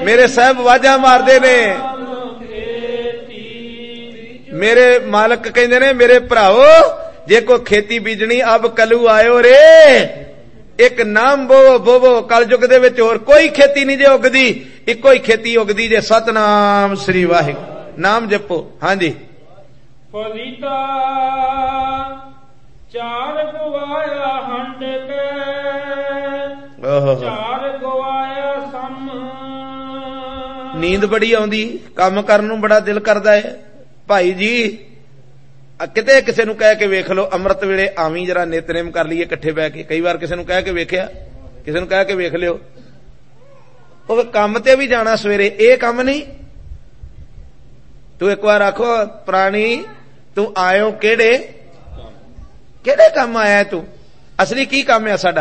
मेरे साहब वाजा मारदे ने, मेरे मालक कहंदे ने मेरे भराओ जे कोई खेती बीजनी अब कलू आयो रे, एक नाम बोवो बोवो। कलयुग दे विच होर कोई खेती नहीं जे उगदी, इको ही खेती उगदी जे सतनाम श्री वाहिगुरू नाम जपो। हाँ जी। फलीता चार गवाया हंड के, चार गवाया सम। नींद बड़ी आउंदी, काम करन नूं बड़ा दिल करदा है। भाई जी किते किसे नूं कह के वेख लो अमृत वेले आवी जरा नितनेम कर लईए इकट्ठे बैठ के। कई बार किसे नूं कह के वेखिया, किसे नूं कह के वेख लियो, ਉਹ ਕੰਮ ਤੇ ਵੀ ਜਾਣਾ ਸਵੇਰੇ, ਇਹ ਕੰਮ ਨਹੀਂ। ਤੂੰ ਇੱਕ ਵਾਰ ਆਖੋ ਪ੍ਰਾਣੀ ਤੂੰ ਆਇਓ ਕਿਹੜੇ ਕੰਮ ਆਇਆ ਤੂੰ, ਅਸਲੀ ਕੀ ਕੰਮ ਹੈ ਸਾਡਾ।